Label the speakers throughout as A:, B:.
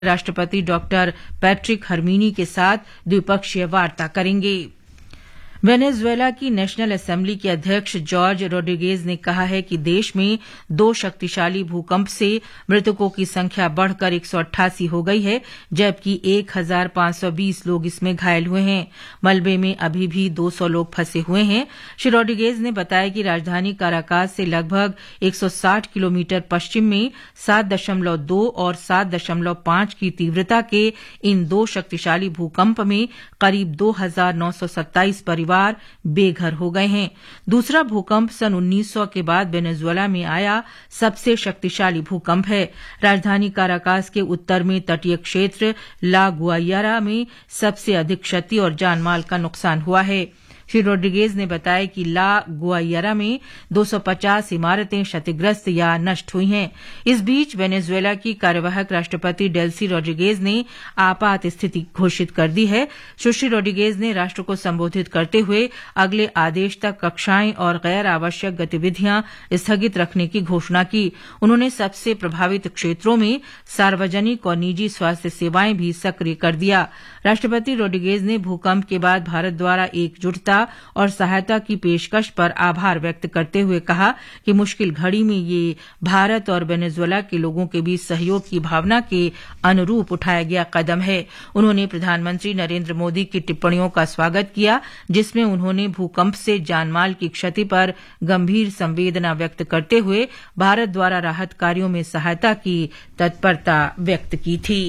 A: राष्ट्रपति doctor Patrick हर्मीनी के साथ द्विपक्षीय वार्ता करेंगे। वेनेजुएला की नेशनल असेंबली के अध्यक्ष जॉर्ज रोड्रिगेज ने कहा है कि देश में 2 शक्तिशाली भूकंप से मृतकों की संख्या बढ़कर 188 हो गई है, जबकि 1520 लोग इसमें घायल हुए हैं। मलबे में अभी भी 200 लोग फंसे हुए हैं। श्री रोड्रिगेज ने बताया कि राजधानी काराकास से लगभग 160 किलोमीटर पश्चिम में 7.2 और 7.5 की तीव्रता के इन 2 शक्तिशाली भूकंप में करीब 2927 परिवार बेघर हो गए हैं। दूसरा भूकंप सन 1900 के बाद वेनेजुएला में आया सबसे शक्तिशाली भूकंप है। राजधानी काराकास के उत्तर में तटीय क्षेत्र ला गुआइरा में सबसे अधिक क्षति और जानमाल का नुकसान हुआ है। श्री रोड्रिगेज ने बताया कि ला गुआइरा में 250 इमारतें क्षतिग्रस्त या नष्ट हुई हैं। इस बीच वेनेजुएला की कार्यवाहक राष्ट्रपति डेल्सी रोड्रिगेज ने आपात स्थिति घोषित कर दी है। सुश्री रोड्रिगेज ने राष्ट्र को संबोधित करते हुए अगले आदेश तक कक्षाएं और गैर आवश्यक गतिविधियां स्थगित रखने की घोषणा की। उन्होंने सबसे प्रभावित क्षेत्रों में सार्वजनिक और निजी स्वास्थ्य सेवाएं भी सक्रिय कर दिया। राष्ट्रपति रोड्रिगेज ने भूकंप के बाद भारत द्वारा एकजुटता और सहायता की पेशकश पर आभार व्यक्त करते हुए कहा कि मुश्किल घड़ी में ये भारत और वेनेजुएला के लोगों के बीच सहयोग की भावना के अनुरूप उठाया गया कदम है। उन्होंने प्रधानमंत्री नरेंद्र मोदी की टिप्पणियों का स्वागत किया, जिसमें उन्होंने भूकंप से जानमाल की क्षति पर गंभीर संवेदना व्यक्त करते हुए भारत द्वारा राहत कार्यों में सहायता की तत्परता व्यक्त की थी।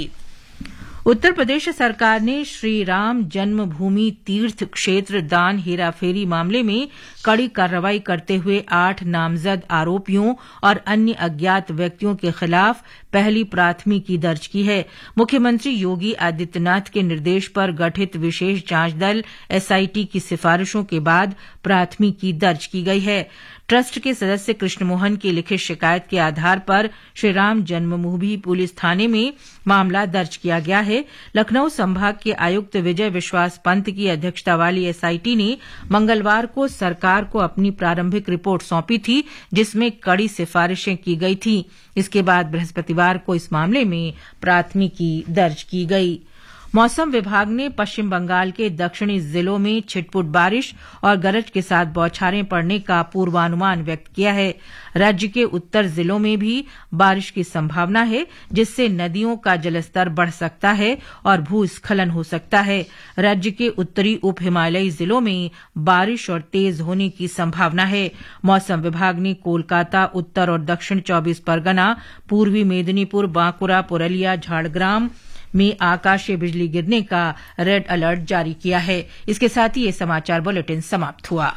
A: उत्तर प्रदेश सरकार ने श्री राम जन्मभूमि तीर्थ क्षेत्र दान हेराफेरी मामले में कड़ी कार्रवाई करते हुए 8 नामजद आरोपियों और अन्य अज्ञात व्यक्तियों के खिलाफ पहली प्राथमिकी दर्ज की है। मुख्यमंत्री योगी आदित्यनाथ के निर्देश पर गठित विशेष जांच दल एसआईटी की सिफारिशों के बाद प्राथमिकी दर्ज की गई है। ट्रस्ट के सदस्य कृष्ण मोहन की लिखित शिकायत के आधार पर श्रीराम जन्मभूमि पुलिस थाने में मामला दर्ज किया गया है। लखनऊ संभाग के आयुक्त विजय विश्वास पंत की अध्यक्षता वाली एसआईटी ने मंगलवार को सरकार को अपनी प्रारंभिक रिपोर्ट सौंपी थी, जिसमें कड़ी सिफारिशें की गई थीं। इसके बाद बृहस्पतिवार को इस मामले में प्राथमिकी दर्ज की गई। मौसम विभाग ने पश्चिम बंगाल के दक्षिणी जिलों में छिटपुट बारिश और गरज के साथ बौछारें पड़ने का पूर्वानुमान व्यक्त किया है। राज्य के उत्तर जिलों में भी बारिश की संभावना है, जिससे नदियों का जलस्तर बढ़ सकता है और भूस्खलन हो सकता है। राज्य के उत्तरी उप हिमालयी जिलों में बारिश और तेज होने की संभावना है। मौसम विभाग ने कोलकाता, उत्तर और दक्षिण 24 परगना, पूर्वी मेदिनीपुर, बांकुरा, पुरलिया, झाड़ग्राम में आकाशीय बिजली गिरने का रेड अलर्ट जारी किया है। इसके साथ ही ये समाचार बुलेटिन समाप्त हुआ।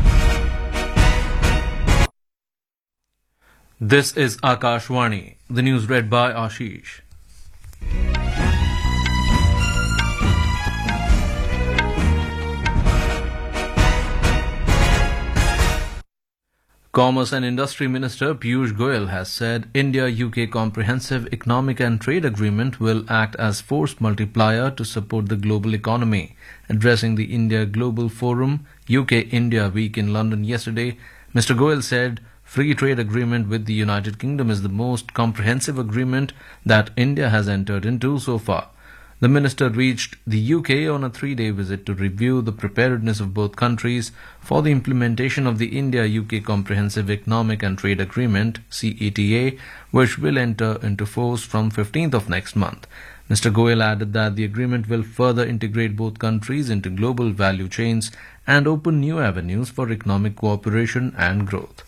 B: This is Akashvani. The news read by Ashish. Commerce and Industry Minister Piyush Goyal has said India-UK Comprehensive Economic and Trade Agreement will act as force multiplier to support the global economy. Addressing the India Global Forum UK-India Week in London yesterday, Mr. Goyal said free trade agreement with the United Kingdom is the most comprehensive agreement that India has entered into so far. The minister reached the UK on a 3-day visit to review the preparedness of both countries for the implementation of the India-UK Comprehensive Economic and Trade Agreement (CETA), which will enter into force from 15th of next month. Mr. Goyal added that the agreement will further integrate both countries into global value chains and open new avenues for economic cooperation and growth.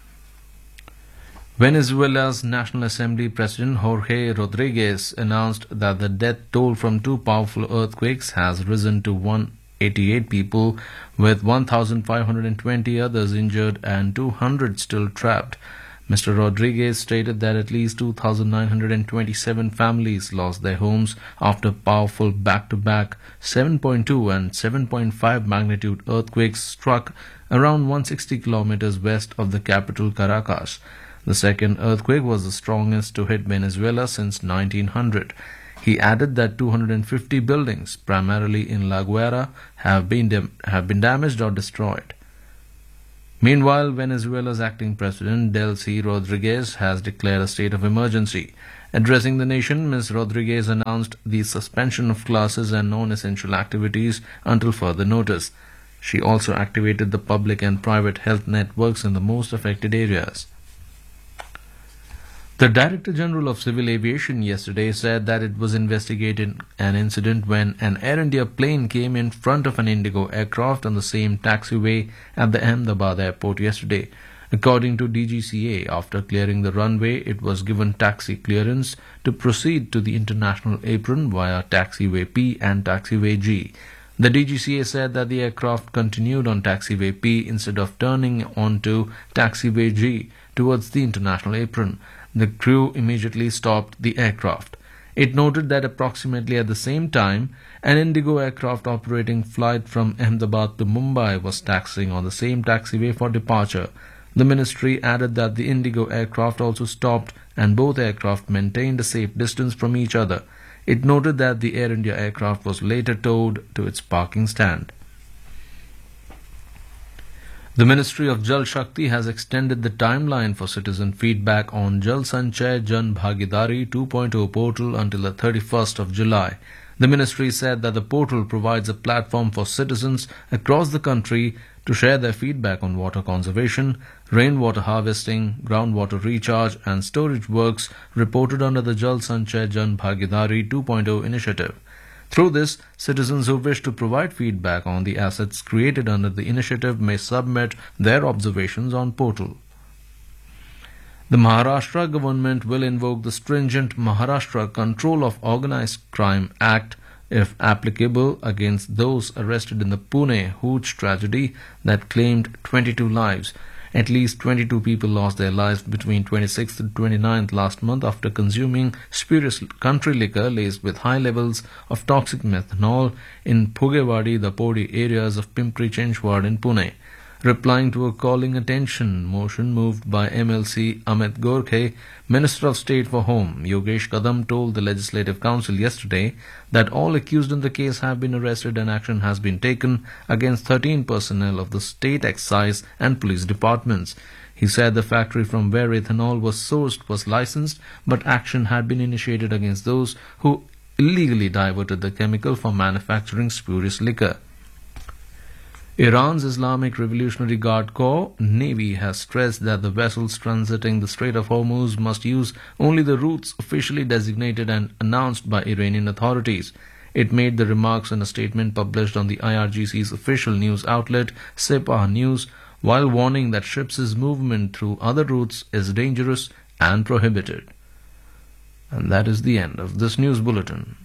B: Venezuela's National Assembly President Jorge Rodriguez announced that the death toll from 2 powerful earthquakes has risen to 188 people, with 1,520 others injured and 200 still trapped. Mr. Rodriguez stated that at least 2,927 families lost their homes after powerful back-to-back 7.2 and 7.5 magnitude earthquakes struck around 160 kilometers west of the capital Caracas. The second earthquake was the strongest to hit Venezuela since 1900. He added that 250 buildings, primarily in La Guaira, have been damaged or destroyed. Meanwhile, Venezuela's acting president, Delcy Rodriguez, has declared a state of emergency. Addressing the nation, Ms. Rodriguez announced the suspension of classes and non-essential activities until further notice. She also activated the public and private health networks in the most affected areas. The Director General of Civil Aviation yesterday said that it was investigating an incident when an Air India plane came in front of an Indigo aircraft on the same taxiway at the Ahmedabad airport yesterday. According to DGCA, after clearing the runway, it was given taxi clearance to proceed to the international apron via taxiway P and taxiway G. The DGCA said that the aircraft continued on taxiway P instead of turning onto taxiway G towards the international apron. The crew immediately stopped the aircraft. It noted that approximately at the same time, an Indigo aircraft operating flight from Ahmedabad to Mumbai was taxiing on the same taxiway for departure. The ministry added that the Indigo aircraft also stopped and both aircraft maintained a safe distance from each other. It noted that the Air India aircraft was later towed to its parking stand. The Ministry of Jal Shakti has extended the timeline for citizen feedback on Jal Sanchay Jan Bhagidari 2.0 portal until the 31st of July. The ministry said that the portal provides a platform for citizens across the country to share their feedback on water conservation, rainwater harvesting, groundwater recharge and storage works reported under the Jal Sanchay Jan Bhagidari 2.0 initiative. Through this, citizens who wish to provide feedback on the assets created under the initiative may submit their observations on portal. The Maharashtra government will invoke the stringent Maharashtra Control of Organised Crime Act, if applicable, against those arrested in the Pune Hooch tragedy that claimed 22 lives. At least 22 people lost their lives between 26th and 29th last month after consuming spurious country liquor laced with high levels of toxic methanol in Phugewadi, the Podi areas of Pimpri Chinchwad in Pune. Replying to a calling attention motion moved by MLC Amit Gorkhe, Minister of State for Home Yogesh Kadam told the Legislative Council yesterday that all accused in the case have been arrested and action has been taken against 13 personnel of the state excise and police departments. He said the factory from where ethanol was sourced was licensed, but action had been initiated against those who illegally diverted the chemical for manufacturing spurious liquor. Iran's Islamic Revolutionary Guard Corps Navy has stressed that the vessels transiting the Strait of Hormuz must use only the routes officially designated and announced by Iranian authorities. It made the remarks in a statement published on the IRGC's official news outlet Sepah News, while warning that ships' movement through other routes is dangerous and prohibited. And that is the end of this news bulletin.